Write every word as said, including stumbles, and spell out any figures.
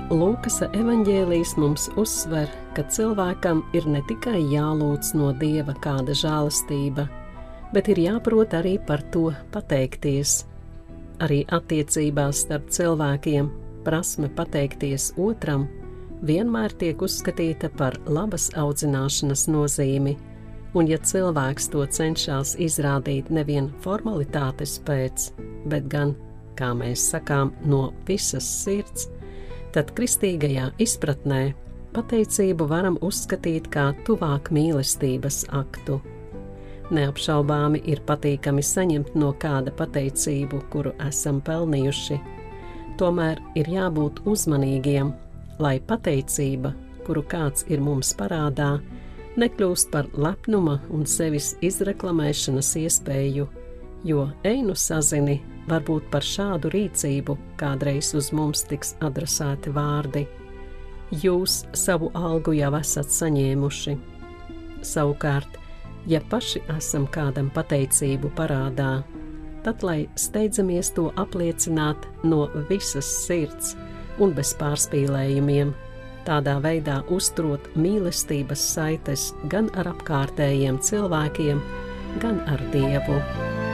Lūkas evaņģēlijs mums uzsver, ka cilvēkam ir ne tikai jālūdz no Dieva kāda žēlastība, bet ir jāprot arī par to pateikties. Arī attiecībās starp cilvēkiem prasme pateikties otram vienmēr tiek uzskatīta par labas audzināšanas nozīmi, un ja cilvēks to cenšas izrādīt nevien formalitātes pēc, bet gan, kā mēs sakām, no visas sirds, tad kristīgajā izpratnē pateicību varam uzskatīt kā tuvāk mīlestības aktu. Neapšaubāmi ir patīkami saņemt no kāda pateicību, kuru esam pelnījuši. Tomēr ir jābūt uzmanīgiem, lai pateicība, kuru kāds ir mums parādā, nekļūst par lepnuma un sevis izreklamēšanas iespēju, jo einu sazini varbūt par šādu rīcību kādreiz uz mums tiks adresēti vārdi. Jūs savu algu jau esat saņēmuši. Savukārt, ja paši esam kādam pateicību parādā, tad lai steidzamies to apliecināt no visas sirds un bez pārspīlējumiem, tādā veidā uzturot mīlestības saites gan ar apkārtējiem cilvēkiem, gan ar Dievu.